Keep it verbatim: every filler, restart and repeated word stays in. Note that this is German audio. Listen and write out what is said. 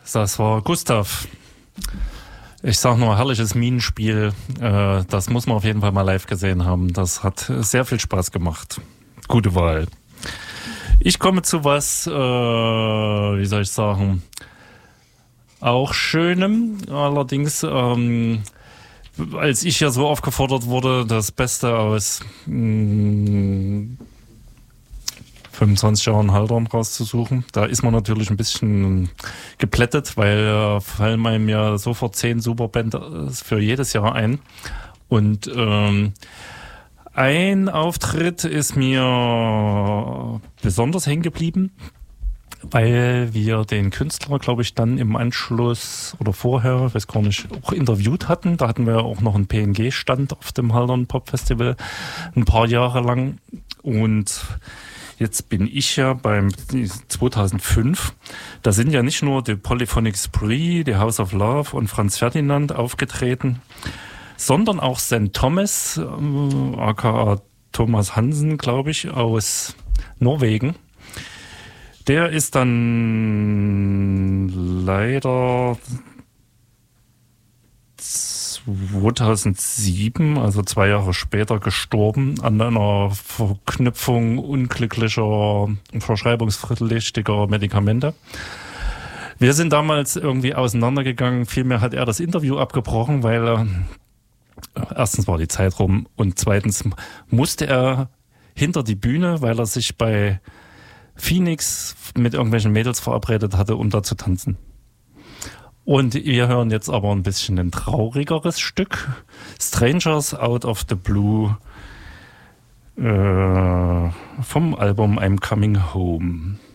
Das war Gustav. Ich sag nur, herrliches Minenspiel. Äh, das muss man auf jeden Fall mal live gesehen haben. Das hat sehr viel Spaß gemacht. Gute Wahl. Ich komme zu was, äh, wie soll ich sagen, auch Schönem. Allerdings, ähm, als ich ja so aufgefordert wurde, das Beste aus mh, fünfundzwanzig Jahren Haldern rauszusuchen, da ist man natürlich ein bisschen geplättet, weil äh, fallen einem ja sofort zehn Superbände für jedes Jahr ein. Und ähm, ein Auftritt ist mir besonders hängen geblieben, weil wir den Künstler, glaube ich, dann im Anschluss oder vorher, weiß gar nicht, auch interviewt hatten. Da hatten wir auch noch einen P N G-Stand auf dem Haldern Pop Festival ein paar Jahre lang. Und jetzt bin ich ja beim zweitausendfünf. Da sind ja nicht nur die Polyphonic Spree, die House of Love und Franz Ferdinand aufgetreten, sondern auch Sankt Thomas, äh, aka Thomas Hansen, glaube ich, aus Norwegen. Der ist dann leider zweitausendsieben, also zwei Jahre später, gestorben an einer Verknüpfung unglücklicher, verschreibungspflichtiger Medikamente. Wir sind damals irgendwie auseinandergegangen. Vielmehr hat er das Interview abgebrochen, weil er, erstens war die Zeit rum und zweitens musste er hinter die Bühne, weil er sich bei Phoenix mit irgendwelchen Mädels verabredet hatte, um da zu tanzen. Und wir hören jetzt aber ein bisschen ein traurigeres Stück. Strangers Out of the Blue äh, vom Album I'm Coming Home.